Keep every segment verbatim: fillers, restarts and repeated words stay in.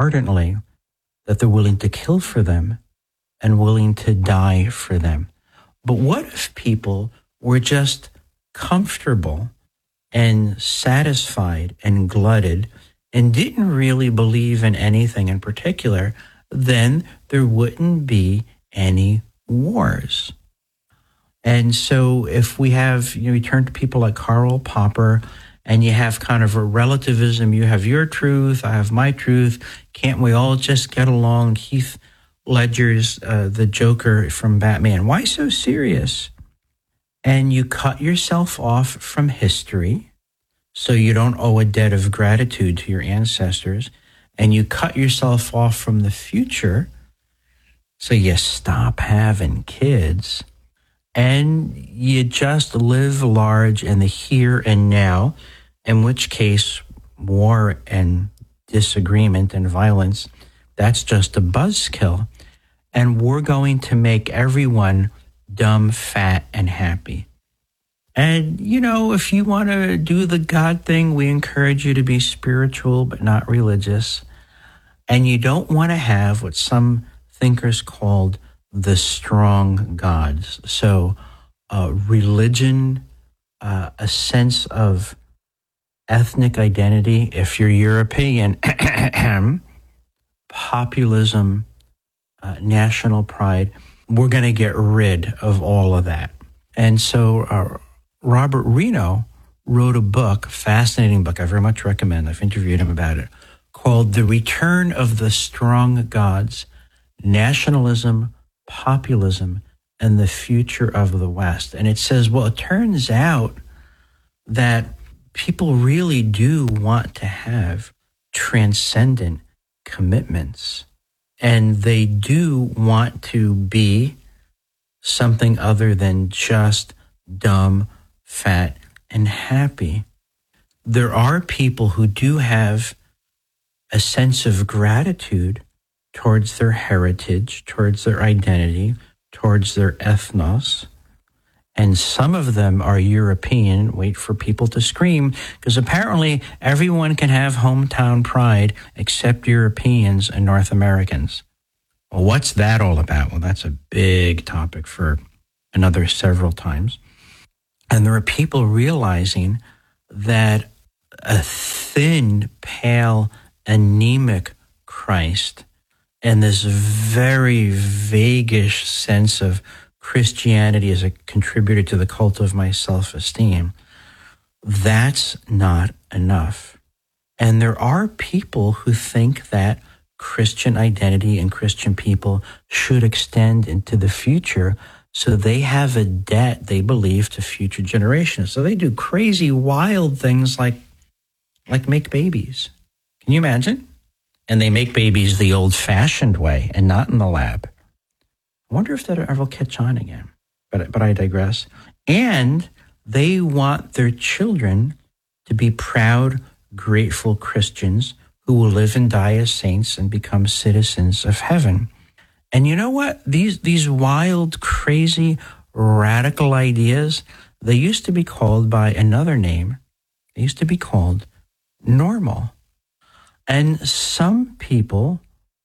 ardently that they're willing to kill for them and willing to die for them. But what if people were just comfortable and satisfied and glutted and didn't really believe in anything in particular? Then there wouldn't be any wars. And so if we have, you know, we turn to people like Karl Popper, and you have kind of a relativism, you have your truth, I have my truth, can't we all just get along? Heath Ledger's uh, the Joker from Batman. Why so serious? And you cut yourself off from history, so you don't owe a debt of gratitude to your ancestors, and you cut yourself off from the future, so you stop having kids, and you just live large in the here and now, in which case war and disagreement and violence, that's just a buzzkill. And we're going to make everyone dumb, fat, and happy. And, you know, if you want to do the God thing, we encourage you to be spiritual but not religious. And you don't want to have what some thinkers called the strong gods. So uh, religion, uh, a sense of ethnic identity, if you're European, populism, uh, national pride, we're going to get rid of all of that. And so uh, Robert Reno wrote a book, fascinating book, I very much recommend, I've interviewed him about it, called The Return of the Strong Gods, Nationalism, Populism, and the Future of the West. And it says, well, it turns out that people really do want to have transcendent commitments, and they do want to be something other than just dumb, fat, and happy. There are people who do have a sense of gratitude towards their heritage, towards their identity, towards their ethnos. And some of them are European. Wait for people to scream, because apparently everyone can have hometown pride except Europeans and North Americans. Well, what's that all about? Well, that's a big topic for another several times. And there are people realizing that a thin, pale, anemic Christ and this very vaguish sense of Christianity as a contributor to the cult of my self-esteem, that's not enough. And there are people who think that Christian identity and Christian people should extend into the future, so they have a debt, they believe, to future generations. So they do crazy, wild things like, like make babies. Can you imagine? And they make babies the old-fashioned way and not in the lab. I wonder if that ever will catch on again, but but I digress. And they want their children to be proud, grateful Christians who will live and die as saints and become citizens of heaven. And you know what? These these wild, crazy, radical ideas, they used to be called by another name. They used to be called normal. And some people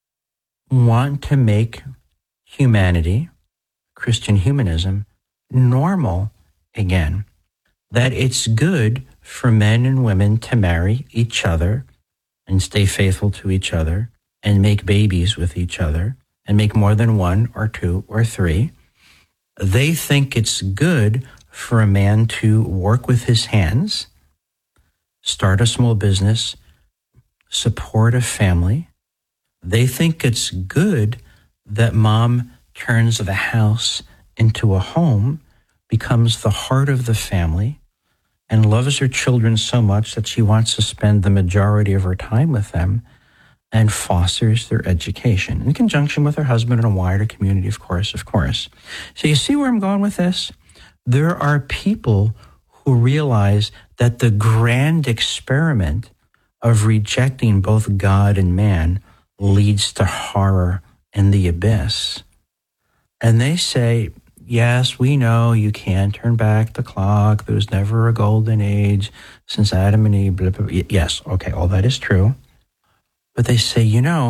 want to make humanity, Christian humanism, normal again. That it's good for men and women to marry each other and stay faithful to each other and make babies with each other and make more than one or two or three. They think it's good for a man to work with his hands, start a small business, support a family. They think it's good that mom turns the house into a home, becomes the heart of the family, and loves her children so much that she wants to spend the majority of her time with them and fosters their education in conjunction with her husband and a wider community, of course, of course. So you see where I'm going with this? There are people who realize that the grand experiment of rejecting both God and man leads to horror and the abyss. And they say, yes, we know you can't turn back the clock. There was never a golden age since Adam and Eve. Blah, blah, blah. Yes, okay, all that is true. But they say, you know,